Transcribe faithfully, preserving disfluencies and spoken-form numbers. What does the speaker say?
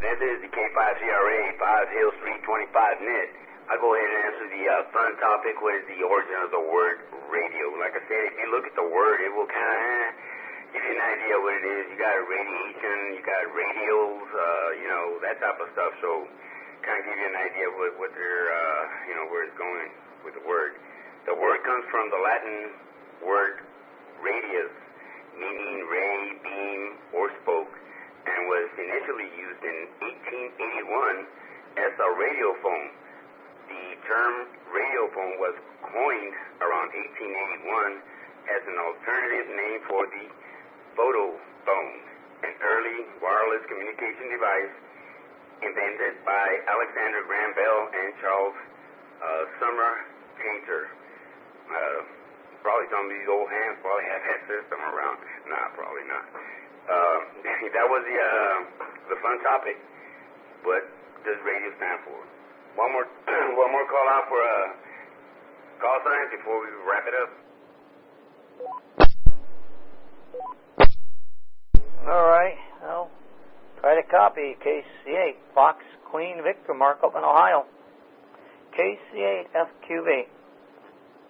This is the K five C R A, five Hill Street, twenty-five net. I'll go ahead and answer the uh, fun topic. What is the origin of the word radio? Like I said, if you look at the word, it will kind of eh, give you an idea what it is. You got radiation, you got radials, uh, you know, that type of stuff. So kind of give you an idea of what, what they're, uh, you know, where it's going with the word. The word comes from the Latin word radius, meaning ray, beam, or spoke, and was initially used in eighteen eighty-one as a radiophone. The term radiophone was coined around eighteen eighty-one as an alternative name for the photophone, an early wireless communication device invented by Alexander Graham Bell and Charles uh, Sumner Painter. Uh, probably some of these old hands probably have that system around. Nah, probably not. Uh, that was the uh, the fun topic. What does radio stand for? One more, one more call out for uh, call signs before we wrap it up. All right. Well, try to copy K C eight, Fox Queen Victor, Mark up in Ohio. K C eight F Q V.